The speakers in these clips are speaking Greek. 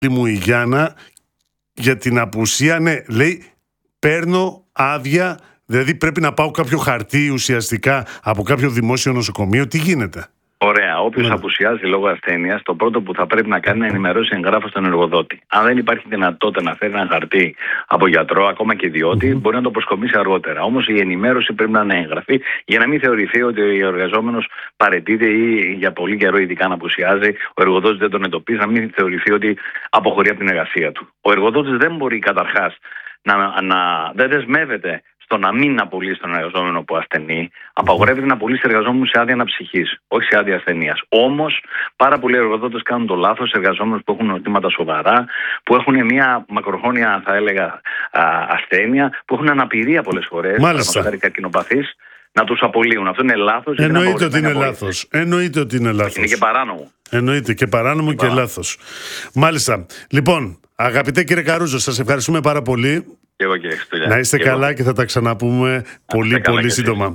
μου η Γιάννα για την απουσία, ναι, λέει παίρνω άδεια, δηλαδή πρέπει να πάω κάποιο χαρτί ουσιαστικά από κάποιο δημόσιο νοσοκομείο, τι γίνεται? Ωραία. Όποιος απουσιάζει λόγω ασθένειας, το πρώτο που θα πρέπει να κάνει είναι να ενημερώσει εγγράφος τον εργοδότη. Αν δεν υπάρχει δυνατότητα να φέρει ένα χαρτί από γιατρό, ακόμα και ιδιώτη, μπορεί να το προσκομίσει αργότερα. Όμως η ενημέρωση πρέπει να είναι έγγραφη για να μην θεωρηθεί ότι ο εργαζόμενος παραιτείται ή για πολύ καιρό, ειδικά να απουσιάζει, ο εργοδότης δεν τον εντοπίζει, να μην θεωρηθεί ότι αποχωρεί από την εργασία του. Ο εργοδότης δεν μπορεί καταρχάς δεν δεσμεύεται στο να μην απολύσει τον εργαζόμενο που ασθενεί. Απαγορεύεται να απολύσει εργαζόμενους σε άδεια αναψυχής, όχι σε άδεια ασθενείας. Όμως, πάρα πολλοί εργοδότες κάνουν το λάθος, εργαζόμενους που έχουν νοσήματα σοβαρά, που έχουν μια μακροχρόνια, θα έλεγα, ασθένεια, που έχουν αναπηρία πολλές φορές, παραδείγματος καρκινοπαθείς, να τους απολύουν. Αυτό είναι λάθος. Εννοείται ότι είναι λάθος. Εννοείται ότι είναι λάθος. Είναι και παράνομο. Εννοείται και παράνομο και λάθος. Μάλιστα. Λοιπόν, αγαπητέ κύριε Καρούζο, σας ευχαριστούμε πάρα πολύ. Και εγώ, κύριε Χριστούλια. Να είστε καλά και θα τα ξαναπούμε πολύ σύντομα.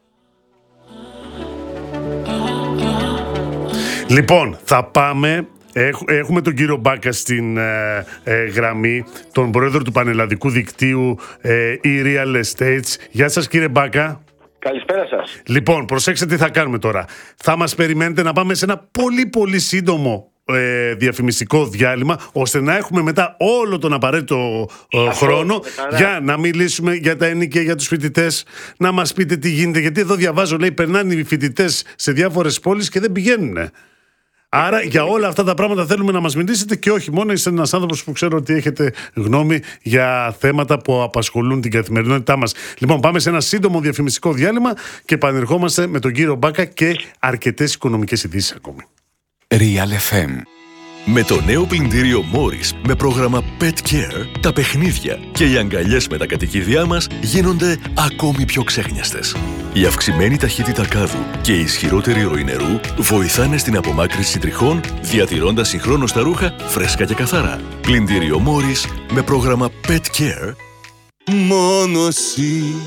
Λοιπόν, θα πάμε. Έχουμε τον κύριο Μπάκα στην γραμμή, τον πρόεδρο του Πανελλαδικού Δικτύου e-Real Estates. Γεια σας κύριε Μπάκα. Καλησπέρα σας. Λοιπόν, προσέξτε τι θα κάνουμε τώρα. Θα μας περιμένετε να πάμε σε ένα πολύ σύντομο διαφημιστικό διάλειμμα, ώστε να έχουμε μετά όλο τον απαραίτητο χρόνο για να μιλήσουμε για τα ενοίκια, για τους φοιτητές, να μας πείτε τι γίνεται, γιατί εδώ διαβάζω, λέει, περνάνε οι φοιτητές σε διάφορες πόλεις και δεν πηγαίνουν. Άρα για όλα αυτά τα πράγματα θέλουμε να μας μιλήσετε, και όχι μόνο, είστε ένας άνθρωπος που ξέρω ότι έχετε γνώμη για θέματα που απασχολούν την καθημερινότητά μας. Λοιπόν, πάμε σε ένα σύντομο διαφημιστικό διάλειμμα και επανερχόμαστε με τον κύριο Μπάκα και αρκετές οικονομικές ειδήσεις ακόμη. Real FM. Με το νέο πλυντήριο Morris με πρόγραμμα Pet Care, τα παιχνίδια και οι αγκαλιές με τα κατοικίδια μας γίνονται ακόμη πιο ξέχνιαστες. Η αυξημένη ταχύτητα κάδου και η ισχυρότερη ροή νερού βοηθάνε στην απομάκρυνση τριχών, διατηρώντας συγχρόνως τα ρούχα φρέσκα και καθαρά. Πλυντήριο Morris με πρόγραμμα Pet Care. Μόνο εσύ